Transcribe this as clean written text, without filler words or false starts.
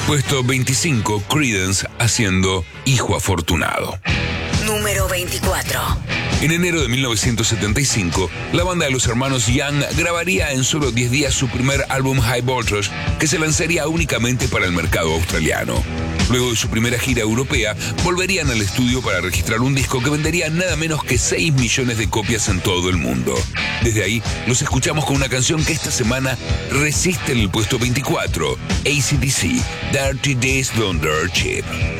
Puesto 25, Creedence haciendo Hijo Afortunado. Número 24. En enero de 1975, la banda de los hermanos Young grabaría en solo 10 días su primer álbum High Voltage, que se lanzaría únicamente para el mercado australiano. Luego de su primera gira europea, volverían al estudio para registrar un disco que vendería nada menos que 6 millones de copias en todo el mundo. Desde ahí, los escuchamos con una canción que esta semana resiste en el puesto 24, AC/DC, Dirty Days Don't Dirt Cheap.